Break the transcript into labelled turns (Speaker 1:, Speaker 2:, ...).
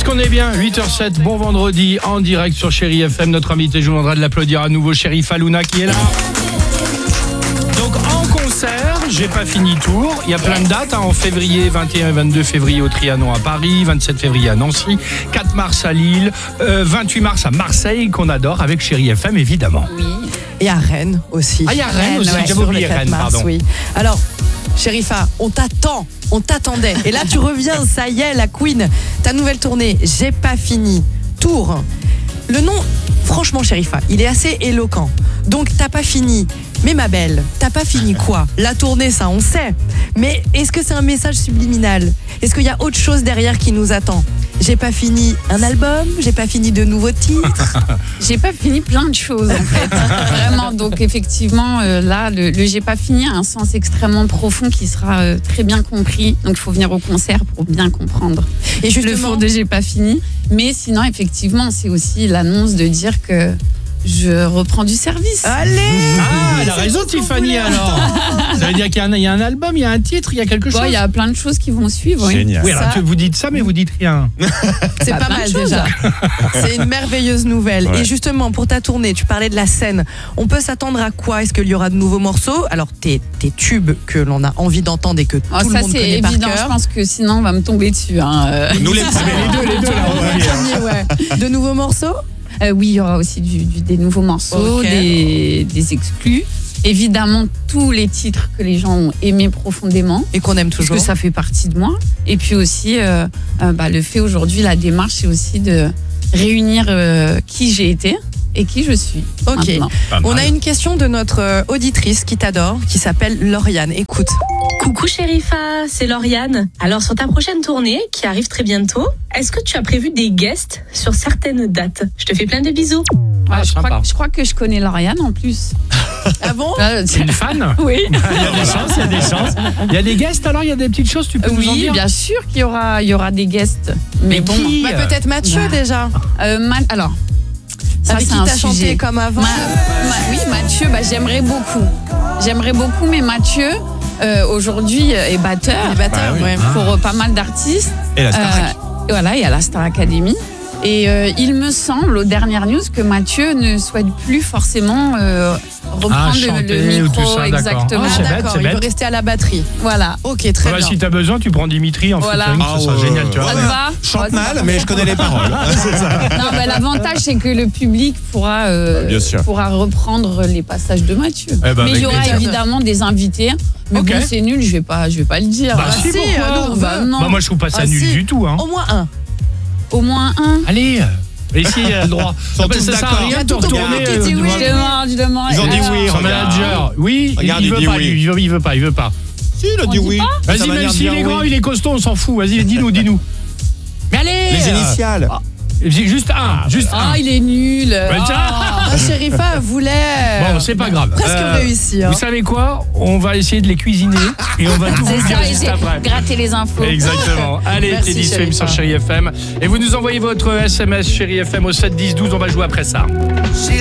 Speaker 1: Qu'est-ce qu'on est bien, 8h07, bon vendredi, en direct sur Chéri FM. Notre invité, je vous demanderai de l'applaudir à nouveau, Chéri Falouna qui est là. Donc en concert, j'ai pas fini tour. Il y a plein de dates en février, 21 et 22 février au Trianon à Paris, 27 février à Nancy, 4 mars à Lille, 28 mars à Marseille, qu'on adore avec Chéri FM évidemment.
Speaker 2: Oui. Et à Rennes aussi.
Speaker 1: Ah, il y a Rennes aussi,
Speaker 2: ouais,
Speaker 1: j'avais oublié Rennes,
Speaker 2: mars,
Speaker 1: pardon.
Speaker 2: Oui. Alors, Chérifa, on t'attendait. Et là, tu reviens, ça y est, la Queen. Ta nouvelle tournée, J'ai pas fini, Tour. Le nom, franchement, Chérifa, il est assez éloquent. Donc, t'as pas fini. Mais ma belle, t'as pas fini quoi? La tournée, ça, on sait. Mais est-ce que c'est un message subliminal? Est-ce qu'il y a autre chose derrière qui nous attend? J'ai pas fini un album, j'ai pas fini de nouveaux titres.
Speaker 3: J'ai pas fini plein de choses en fait. Vraiment, donc effectivement, là, le J'ai pas fini a un sens extrêmement profond qui sera très bien compris. Donc il faut venir au concert pour bien comprendre. Et juste le fond de J'ai pas fini. Mais sinon, effectivement, c'est aussi l'annonce de dire que je reprends du service.
Speaker 2: Allez!
Speaker 1: Ah, elle a raison Tiffany alors. Ça veut dire qu'il y a un album, il y a un titre, il y a quelque chose.
Speaker 3: Il y a plein de choses qui vont suivre. Oui.
Speaker 4: Génial.
Speaker 1: Oui, alors vous dites ça, mais vous dites rien.
Speaker 2: C'est pas mal déjà. C'est une merveilleuse nouvelle.
Speaker 4: Ouais.
Speaker 2: Et justement, pour ta tournée, tu parlais de la scène. On peut s'attendre à quoi? Est-ce qu'il y aura de nouveaux morceaux? Alors, tes tubes que l'on a envie d'entendre et que tout le monde connaît par
Speaker 3: évident,
Speaker 2: cœur.
Speaker 3: Je pense que sinon, on va me tomber dessus.
Speaker 4: Nous les premiers.
Speaker 1: Les deux là, on va dire.
Speaker 2: Ouais. De nouveaux morceaux?
Speaker 3: Oui, il y aura aussi des nouveaux morceaux,
Speaker 2: Ok.
Speaker 3: des exclus. Évidemment, tous les titres que les gens ont aimés profondément.
Speaker 2: Et qu'on aime
Speaker 3: Parce
Speaker 2: toujours.
Speaker 3: que ça fait partie de moi. Et puis aussi, le fait aujourd'hui, la démarche, c'est aussi de réunir qui j'ai été et qui je suis.
Speaker 2: Ok.
Speaker 3: Maintenant.
Speaker 2: On a une question de notre auditrice qui t'adore, qui s'appelle Lauriane. Écoute.
Speaker 5: Coucou Chérifa, c'est Lauriane. Alors sur ta prochaine tournée, qui arrive très bientôt, est-ce que tu as prévu des guests sur certaines dates? Je te fais plein de bisous.
Speaker 3: Ouais,
Speaker 1: sympa.
Speaker 3: je crois que je connais Lauriane en plus.
Speaker 2: Ah bon?
Speaker 1: C'est une fan?
Speaker 3: Oui.
Speaker 1: Il y a des chances. Il y a des guests alors, il y a des petites choses, tu peux nous en
Speaker 3: Oui,
Speaker 1: dire?
Speaker 3: bien sûr qu'il y aura des guests. Mais bon,
Speaker 1: qui?
Speaker 2: Peut-être Mathieu déjà.
Speaker 3: alors. Ça,
Speaker 2: Avec
Speaker 3: c'est
Speaker 2: qui
Speaker 3: un
Speaker 2: t'as chanté
Speaker 3: sujet.
Speaker 2: comme avant?
Speaker 3: Oui, Mathieu, j'aimerais beaucoup, mais Mathieu, aujourd'hui, est batteur.
Speaker 2: Les batteurs,
Speaker 4: Bah oui.
Speaker 2: ouais.
Speaker 3: Pour pas mal d'artistes.
Speaker 4: Et la Starac.
Speaker 3: Voilà, il y a la Star Academy. Et il me semble, aux dernières news, que Mathieu ne souhaite plus forcément reprendre
Speaker 1: chanter
Speaker 3: le
Speaker 1: ou
Speaker 3: micro.
Speaker 1: tout ça, d'accord.
Speaker 3: Exactement.
Speaker 1: Ah,
Speaker 2: Ah
Speaker 1: c'est bête,
Speaker 2: d'accord,
Speaker 1: c'est
Speaker 2: il veut
Speaker 1: bête.
Speaker 2: rester à la batterie.
Speaker 3: Voilà.
Speaker 2: Ok, très
Speaker 1: Voilà,
Speaker 2: bien.
Speaker 1: si t'as besoin, tu prends Dimitri en
Speaker 3: Voilà.
Speaker 1: featuring, ça sera génial, tu vois.
Speaker 3: Ça te va?
Speaker 4: Chante
Speaker 3: Ouais,
Speaker 4: mal, mais je connais les paroles. C'est ça.
Speaker 3: Non, l'avantage, c'est que le public pourra reprendre les passages de Mathieu.
Speaker 1: Eh ben,
Speaker 3: Mais il y
Speaker 1: avec
Speaker 3: aura
Speaker 1: plaisir.
Speaker 3: évidemment des invités. Mais
Speaker 1: Ok.
Speaker 3: bon, c'est nul, je vais pas le dire.
Speaker 1: Bah, si, pourquoi
Speaker 2: nous, on
Speaker 3: Bah,
Speaker 2: veut.
Speaker 3: non.
Speaker 1: Bah, moi je trouve pas ça
Speaker 2: Ah,
Speaker 1: nul
Speaker 2: si.
Speaker 1: du tout. Hein.
Speaker 2: Au moins un.
Speaker 3: Au moins un.
Speaker 1: Allez, ici il a le droit.
Speaker 4: Sont
Speaker 1: Bah,
Speaker 4: tous
Speaker 1: ça sert à
Speaker 4: d'accord.
Speaker 1: rien de te
Speaker 2: Il y a tout au
Speaker 1: retourner.
Speaker 2: monde qui dit oui.
Speaker 3: Je demande.
Speaker 4: Ils ont dit
Speaker 3: Alors,
Speaker 4: oui.
Speaker 1: Son
Speaker 4: Regarde.
Speaker 1: manager, oui,
Speaker 4: Regarde,
Speaker 1: il
Speaker 4: il
Speaker 1: veut
Speaker 4: dit
Speaker 1: pas,
Speaker 4: oui.
Speaker 1: lui, il veut pas.
Speaker 4: Si, il a dit oui.
Speaker 1: Vas-y,
Speaker 4: Sa
Speaker 1: même
Speaker 4: manière de
Speaker 1: s'il
Speaker 4: dire
Speaker 1: est grand,
Speaker 4: oui.
Speaker 1: il est costaud, on s'en fout. Vas-y, dis-nous. Mais allez
Speaker 4: Les initiales.
Speaker 1: Juste un.
Speaker 3: Ah, il est nul.
Speaker 1: tiens.
Speaker 2: Ah, Chérifa voulait
Speaker 1: Bon, c'est pas grave.
Speaker 2: presque réussir.
Speaker 1: Vous savez quoi? On va essayer de les cuisiner et on va tout
Speaker 3: C'est
Speaker 1: vous dire
Speaker 3: ça,
Speaker 1: juste
Speaker 3: j'ai
Speaker 1: après.
Speaker 3: gratté les infos.
Speaker 1: Exactement. Allez,
Speaker 2: Merci,
Speaker 1: Teddy Swim
Speaker 2: Chérifa.
Speaker 1: sur Chéri FM. Et vous nous envoyez votre SMS Chéri FM au 7 10 12. On va jouer après ça.
Speaker 6: Chérie